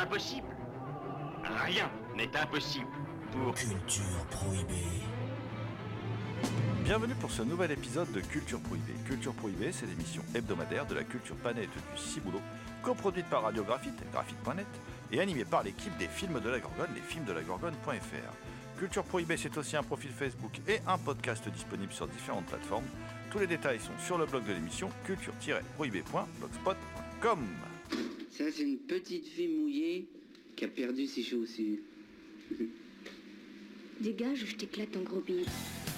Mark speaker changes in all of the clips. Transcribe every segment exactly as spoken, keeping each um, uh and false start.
Speaker 1: impossible. Rien n'est impossible pour...
Speaker 2: Culture Prohibée.
Speaker 3: Bienvenue pour ce nouvel épisode de Culture Prohibée. Culture Prohibée, c'est l'émission hebdomadaire de la culture planète du Ciboulot, coproduite par Radio Graphite, graphite point net, et animée par l'équipe des films de la Gorgone, lesfilmsdelagorgone point f r. Culture Prohibée, c'est aussi un profil Facebook et un podcast disponible sur différentes plateformes. Tous les détails sont sur le blog de l'émission, culture tiret prohibée point blogspot point com.
Speaker 4: Ça, c'est une petite fille mouillée qui a perdu ses chaussures.
Speaker 5: Dégage ou je t'éclate ton gros bide.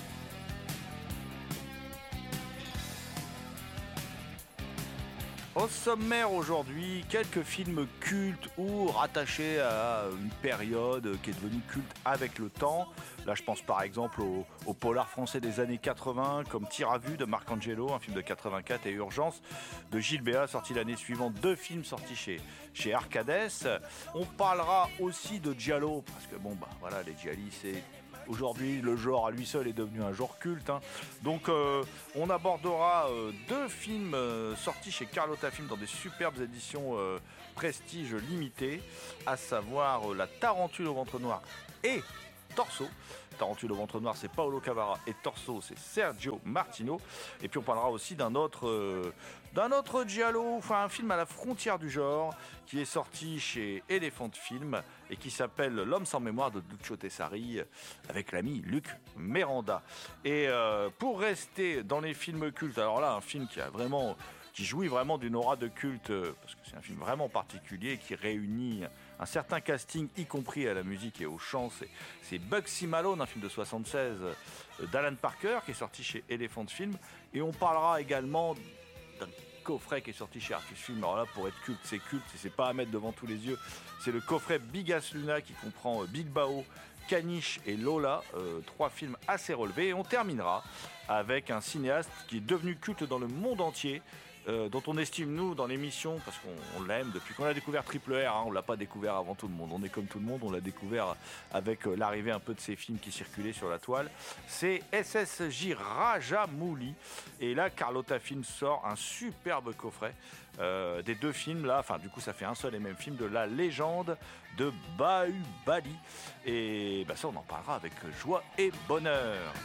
Speaker 3: Au sommaire aujourd'hui, quelques films cultes ou rattachés à une période qui est devenue culte avec le temps. Là, je pense par exemple au, au polar français des années quatre-vingts, comme Tir à vue de Marc Angelo, un film de quatre-vingt-quatre, et Urgence de Gilles Béat, sorti l'année suivante. Deux films sortis chez, chez Arcades. On parlera aussi de Giallo, parce que bon, bah voilà, les Gialli, c'est... Aujourd'hui, le genre à lui seul est devenu un genre culte. Hein. Donc, euh, on abordera euh, deux films euh, sortis chez Carlotta Film dans des superbes éditions euh, Prestige limitées, à savoir euh, La Tarentule au ventre noir et Torso. Tarentule au ventre noir, c'est Paolo Cavara, et Torso, c'est Sergio Martino. Et puis on parlera aussi d'un autre, euh, d'un autre giallo, enfin un film à la frontière du genre, qui est sorti chez Elephant Film et qui s'appelle L'homme sans mémoire de Duccio Tessari, avec l'ami Luc Miranda. Et euh, pour rester dans les films cultes, alors là, un film qui a vraiment... qui jouit vraiment d'une aura de culte, parce que c'est un film vraiment particulier, qui réunit un certain casting, y compris à la musique et au chant. C'est, c'est Bugsy Malone, un film de soixante-seize d'Alan Parker, qui est sorti chez Elephant Film. Et on parlera également d'un coffret qui est sorti chez Artus Film. Alors là, pour être culte, c'est culte, c'est pas à mettre devant tous les yeux. C'est le coffret Bigas Luna, qui comprend Bilbao, Caniche et Lola, euh, trois films assez relevés. Et on terminera avec un cinéaste qui est devenu culte dans le monde entier, Euh, dont on estime, nous, dans l'émission, parce qu'on on l'aime depuis qu'on a découvert Triple R, hein, on l'a pas découvert avant tout le monde, on est comme tout le monde, on l'a découvert avec euh, l'arrivée un peu de ces films qui circulaient sur la toile, c'est S S J Rajamouli, et là, Carlotta Film sort un superbe coffret euh, des deux films, là, enfin, du coup, ça fait un seul et même film, de La Légende de Bahubali, et bah, ça, on en parlera avec joie et bonheur.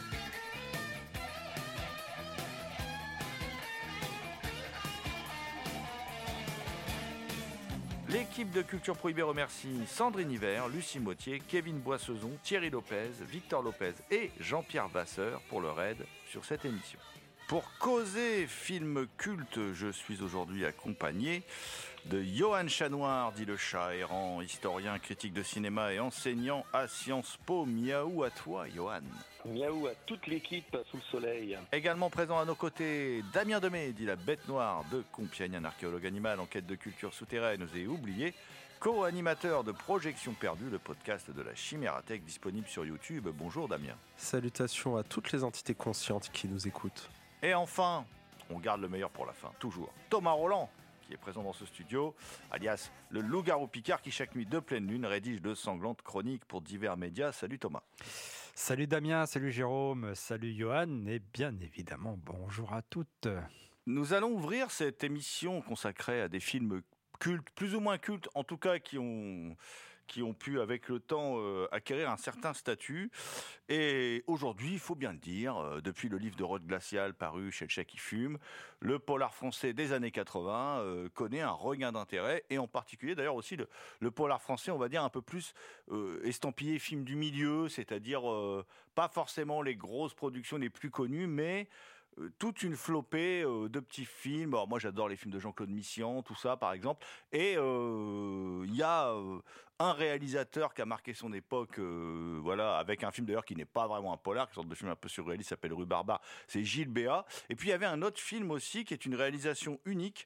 Speaker 3: L'équipe de Culture Prohibée remercie Sandrine Hiver, Lucie Mottier, Kevin Boissezon, Thierry Lopez, Victor Lopez et Jean-Pierre Vasseur pour leur aide sur cette émission. Pour causer film culte, je suis aujourd'hui accompagné de Johan Chanoir, dit le chat errant, historien, critique de cinéma et enseignant à Sciences Po. Miaou à toi, Johan.
Speaker 6: Miaou à toute l'équipe sous le soleil.
Speaker 3: Également présent à nos côtés, Damien Demey, dit la bête noire de Compiègne, un archéologue animal en quête de culture souterraine et oublié, co-animateur de Projection Perdue, le podcast de la Chimérathèque disponible sur YouTube. Bonjour Damien.
Speaker 7: Salutations à toutes les entités conscientes qui nous écoutent.
Speaker 3: Et enfin, on garde le meilleur pour la fin, toujours, Thomas Roland, qui est présent dans ce studio, alias le loup-garou Picard, qui chaque nuit de pleine lune rédige de sanglantes chroniques pour divers médias. Salut Thomas.
Speaker 8: Salut Damien, salut Jérôme, salut Johan, et bien évidemment, bonjour à toutes.
Speaker 3: Nous allons ouvrir cette émission consacrée à des films cultes, plus ou moins cultes, en tout cas qui ont... qui ont pu, avec le temps, euh, acquérir un certain statut. Et aujourd'hui, il faut bien le dire, euh, depuis le livre de Rod Glacial paru chez Le Chat qui fume, le polar français des années quatre-vingts euh, connaît un regain d'intérêt, et en particulier, d'ailleurs aussi, le, le polar français, on va dire, un peu plus euh, estampillé film du milieu, c'est-à-dire euh, pas forcément les grosses productions les plus connues, mais toute une flopée euh, de petits films. Alors, moi, j'adore les films de Jean-Claude Missian, tout ça, par exemple. Et il euh, y a euh, un réalisateur qui a marqué son époque, euh, voilà, avec un film d'ailleurs qui n'est pas vraiment un polar, qui est une sorte de film un peu surréaliste, qui s'appelle Rue Barbare. C'est Gilles Béat. Et puis, il y avait un autre film aussi, qui est une réalisation unique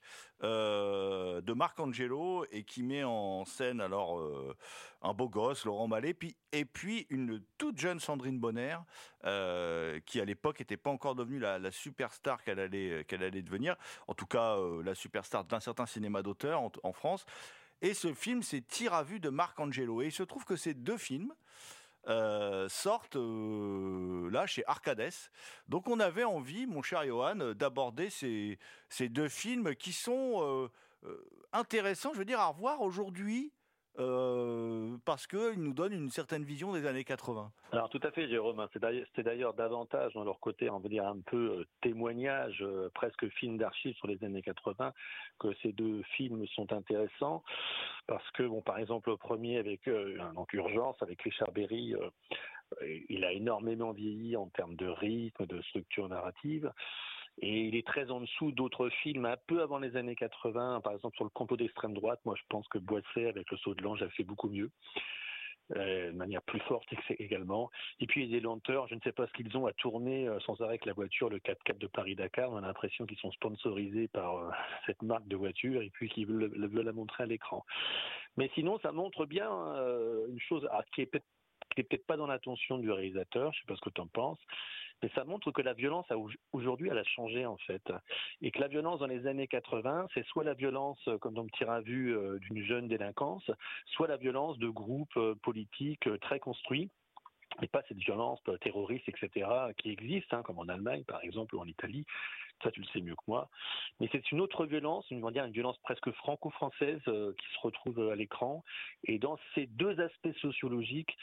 Speaker 3: euh, de Marc Angelo, et qui met en scène, alors, euh, un beau gosse, Laurent Mallet, puis et puis une toute jeune Sandrine Bonner, euh, qui à l'époque était pas encore devenue la, la superstar qu'elle allait qu'elle allait devenir, en tout cas euh, la superstar d'un certain cinéma d'auteur en, en France. Et ce film, c'est Tir à vue de Marc Angelo. Et il se trouve que ces deux films euh, sortent euh, là chez Arcades. Donc on avait envie, mon cher Johan, d'aborder ces ces deux films qui sont euh, euh, intéressants, je veux dire, à revoir aujourd'hui. euh, parce qu'il nous donne une certaine vision des années quatre-vingts.
Speaker 6: Alors tout à fait, Jérôme. C'est d'ailleurs, c'est d'ailleurs davantage dans leur côté, on va dire un peu euh, témoignage, euh, presque film d'archives sur les années quatre-vingts, que ces deux films sont intéressants. Parce que, bon, par exemple, le premier avec euh, donc Urgence, avec Richard Berry, euh, il a énormément vieilli en termes de rythme, de structure narrative. Et il est très en dessous d'autres films un peu avant les années quatre-vingts, par exemple sur le complot d'extrême droite. Moi, je pense que Boisset, avec Le Saut de l'Ange, a fait beaucoup mieux, euh, de manière plus forte également. Et puis, il y a des lenteurs. Je ne sais pas ce qu'ils ont à tourner euh, sans arrêt avec la voiture, le quatre-quatre de Paris-Dakar. On a l'impression qu'ils sont sponsorisés par euh, cette marque de voiture et puis qu'ils veulent, veulent la montrer à l'écran. Mais sinon, ça montre bien euh, une chose ah, qui est peut-être qui n'est peut-être pas dans l'attention du réalisateur, je ne sais pas ce que tu en penses, mais ça montre que la violence, a, aujourd'hui, elle a changé, en fait. Et que la violence dans les années quatre-vingts, c'est soit la violence, comme dans Petit Ravu, euh, d'une jeune délinquance, soit la violence de groupes euh, politiques euh, très construits, et pas cette violence euh, terroriste, et cetera, qui existe, hein, comme en Allemagne, par exemple, ou en Italie. Ça, tu le sais mieux que moi. Mais c'est une autre violence, on va dire une violence presque franco-française euh, qui se retrouve à l'écran. Et dans ces deux aspects sociologiques,